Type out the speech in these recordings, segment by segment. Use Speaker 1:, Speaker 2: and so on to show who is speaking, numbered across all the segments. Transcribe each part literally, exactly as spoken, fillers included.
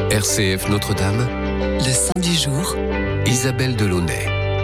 Speaker 1: R C F Notre-Dame,
Speaker 2: le saint du jour,
Speaker 1: Isabelle Delaunay.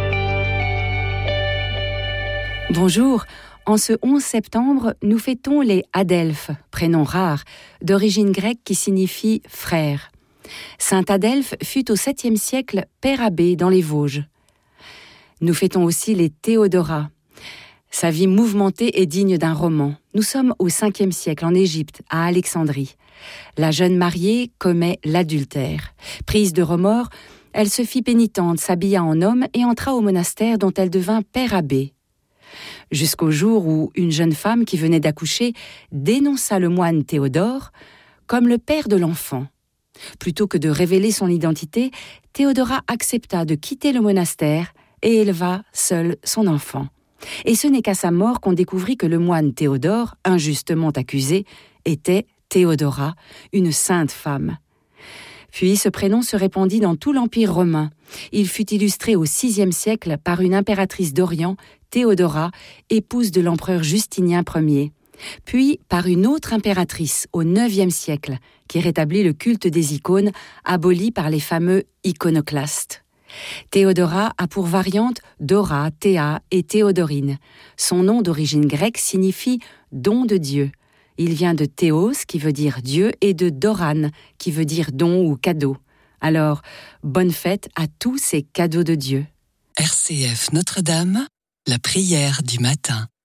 Speaker 3: Bonjour, en ce onze septembre, nous fêtons les Adelphes, prénom rare, d'origine grecque qui signifie frère. Saint Adelphe fut au septième siècle père abbé dans les Vosges. Nous fêtons aussi les Théodora. Sa vie mouvementée est digne d'un roman. Nous sommes au cinquième siècle en Égypte, à Alexandrie. La jeune mariée commet l'adultère. Prise de remords, elle se fit pénitente, s'habilla en homme et entra au monastère dont elle devint père abbé. Jusqu'au jour où une jeune femme qui venait d'accoucher dénonça le moine Théodore comme le père de l'enfant. Plutôt que de révéler son identité, Théodora accepta de quitter le monastère et éleva seule son enfant. Et ce n'est qu'à sa mort qu'on découvrit que le moine Théodore, injustement accusé, était Théodora, une sainte femme. Puis ce prénom se répandit dans tout l'Empire romain. Il fut illustré au sixième siècle par une impératrice d'Orient, Théodora, épouse de l'empereur Justinien Ier. Puis par une autre impératrice au neuvième siècle, qui rétablit le culte des icônes, aboli par les fameux iconoclastes. Théodora a pour variante Dora, Théa et Théodorine. Son nom d'origine grecque signifie « don de Dieu ». Il vient de Théos, qui veut dire Dieu, et de Doran, qui veut dire don ou cadeau. Alors, bonne fête à tous ces cadeaux de Dieu.
Speaker 2: R C F Notre-Dame, la prière du matin.